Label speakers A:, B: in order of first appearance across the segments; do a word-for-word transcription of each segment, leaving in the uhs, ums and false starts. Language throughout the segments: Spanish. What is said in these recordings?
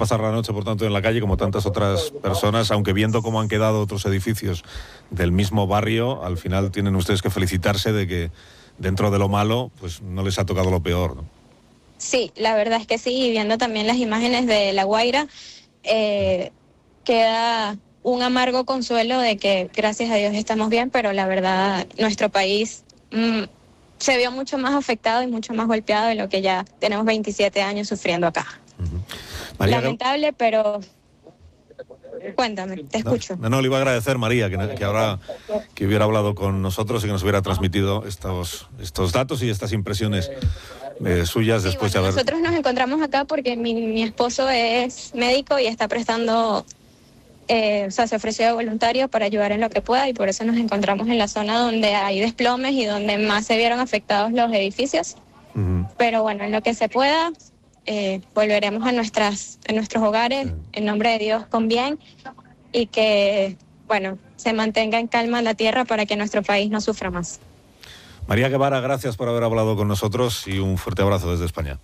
A: pasar la noche, por tanto, en la calle, como tantas otras personas, aunque viendo cómo han quedado otros edificios del mismo barrio, al final tienen ustedes que felicitarse de que dentro de lo malo, pues no les ha tocado lo peor, ¿no?
B: Sí, la verdad es que sí, y viendo también las imágenes de La Guaira, eh, queda un amargo consuelo de que gracias a Dios estamos bien, pero la verdad nuestro país mmm, se vio mucho más afectado y mucho más golpeado de lo que ya tenemos veintisiete años sufriendo acá. Uh-huh. María, lamentable, pero cuéntame, te escucho.
A: No, no, le iba a agradecer, María, que, que ahora que hubiera hablado con nosotros y que nos hubiera transmitido estos, estos datos y estas impresiones eh, suyas sí, después
B: bueno,
A: de haber...
B: Nosotros nos encontramos acá porque mi, mi esposo es médico y está prestando... Eh, o sea, se ofreció de voluntario para ayudar en lo que pueda y por eso nos encontramos en la zona donde hay desplomes y donde más se vieron afectados los edificios. Uh-huh. Pero bueno, en lo que se pueda, eh, volveremos a nuestras, a nuestros hogares, uh-huh. en nombre de Dios, con bien, y que, bueno, se mantenga en calma la tierra para que nuestro país no sufra más.
A: María Guevara, gracias por haber hablado con nosotros y un fuerte abrazo desde España.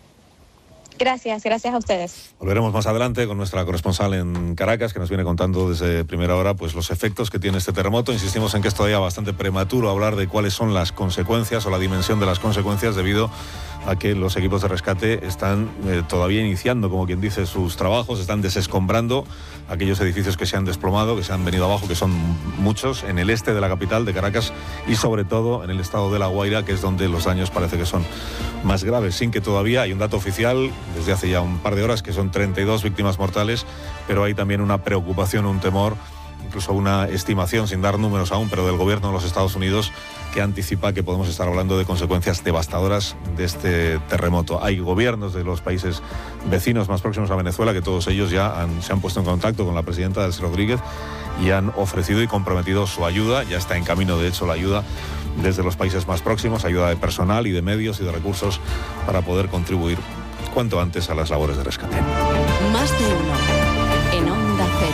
B: Gracias, gracias a ustedes.
A: Volveremos más adelante con nuestra corresponsal en Caracas, que nos viene contando desde primera hora pues los efectos que tiene este terremoto. Insistimos en que es todavía bastante prematuro hablar de cuáles son las consecuencias o la dimensión de las consecuencias debido a que los equipos de rescate están eh, todavía iniciando, como quien dice, sus trabajos, están desescombrando aquellos edificios que se han desplomado, que se han venido abajo, que son muchos, en el este de la capital de Caracas y sobre todo en el estado de La Guaira, que es donde los daños parece que son más graves, sin que todavía hay un dato oficial desde hace ya un par de horas que son treinta y dos víctimas mortales, pero hay también una preocupación, un temor, incluso una estimación, sin dar números aún, pero del gobierno de los Estados Unidos, que anticipa que podemos estar hablando de consecuencias devastadoras de este terremoto. Hay gobiernos de los países vecinos más próximos a Venezuela que todos ellos ya han, se han puesto en contacto con la presidenta Delcy Rodríguez y han ofrecido y comprometido su ayuda. Ya está en camino, de hecho, la ayuda desde los países más próximos, ayuda de personal y de medios y de recursos para poder contribuir cuanto antes a las labores de rescate.
C: Más de uno en Onda Cero.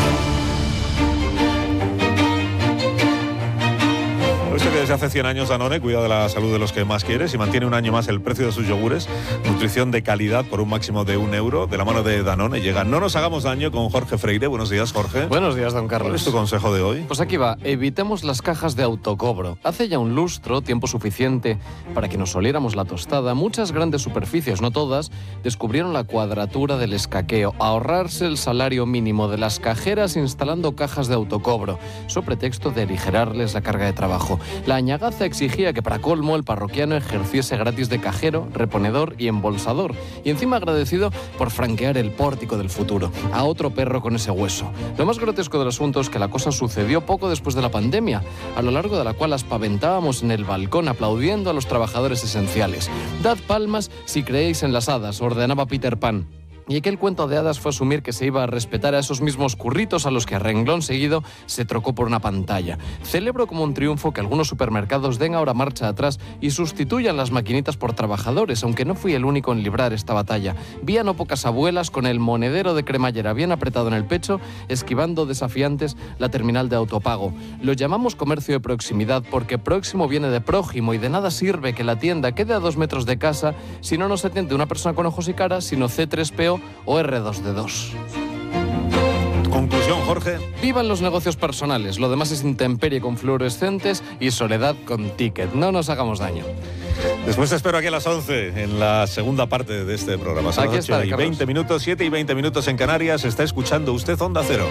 A: Esto que desde hace cien años Danone cuida de la salud de los que más quieres y mantiene un año más el precio de sus yogures. Nutrición de calidad por un máximo de un euro. De la mano de Danone llega No nos hagamos daño con Jorge Freire. Buenos días, Jorge.
D: Buenos días, don Carlos.
A: ¿Cuál es tu consejo de hoy?
D: Pues aquí va. Evitemos las cajas de autocobro. Hace ya un lustro, tiempo suficiente para que nos oliéramos la tostada, muchas grandes superficies, no todas, descubrieron la cuadratura del escaqueo. Ahorrarse el salario mínimo de las cajeras instalando cajas de autocobro, so pretexto de aligerarles la carga de trabajo. La añagaza exigía que para colmo el parroquiano ejerciese gratis de cajero, reponedor y embolsador, y encima agradecido por franquear el pórtico del futuro. A otro perro con ese hueso. Lo más grotesco del asunto es que la cosa sucedió poco después de la pandemia, a lo largo de la cual aspaventábamos en el balcón aplaudiendo a los trabajadores esenciales. Dad palmas si creéis en las hadas, ordenaba Peter Pan. Y aquel cuento de hadas fue asumir que se iba a respetar a esos mismos curritos a los que a renglón seguido se trocó por una pantalla. Celebro como un triunfo que algunos supermercados den ahora marcha atrás y sustituyan las maquinitas por trabajadores, aunque no fui el único en librar esta batalla. Vi a no pocas abuelas con el monedero de cremallera bien apretado en el pecho, esquivando desafiantes la terminal de autopago. Lo llamamos comercio de proximidad porque próximo viene de prójimo y de nada sirve que la tienda quede a dos metros de casa si no nos atiende una persona con ojos y cara, sino ce tres pe o o erre dos de dos.
A: Conclusión, Jorge.
D: Vivan los negocios personales, lo demás es intemperie con fluorescentes y soledad con ticket. No nos hagamos daño.
A: Después te espero aquí a las once en la segunda parte de este programa. Son las ocho y veinte minutos, siete y veinte minutos en Canarias. Está escuchando usted Onda Cero.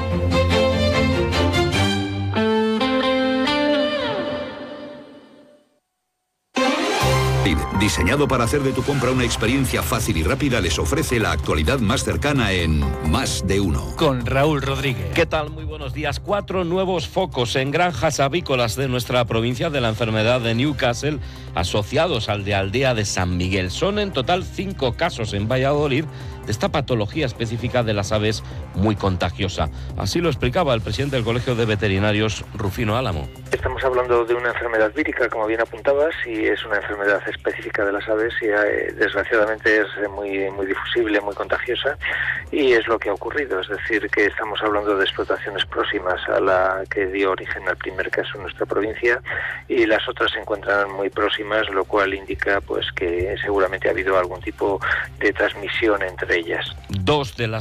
E: Diseñado para hacer de tu compra una experiencia fácil y rápida, les ofrece la actualidad más cercana en Más de Uno.
F: Con Raúl Rodríguez.
G: ¿Qué tal? Muy buenos días. Cuatro nuevos focos en granjas avícolas de nuestra provincia de la enfermedad de Newcastle, asociados al de Aldea de San Miguel. Son en total cinco casos en Valladolid de esta patología específica de las aves muy contagiosa. Así lo explicaba el presidente del Colegio de Veterinarios, Rufino Álamo.
H: Estamos hablando de una enfermedad vírica, como bien apuntabas, y es una enfermedad específica de las aves y eh, desgraciadamente es muy, muy difusible, muy contagiosa, y es lo que ha ocurrido. Es decir, que estamos hablando de explotaciones próximas a la que dio origen al primer caso en nuestra provincia, y las otras se encuentran muy próximas, lo cual indica pues que seguramente ha habido algún tipo de transmisión entre ellas.
G: Dos de las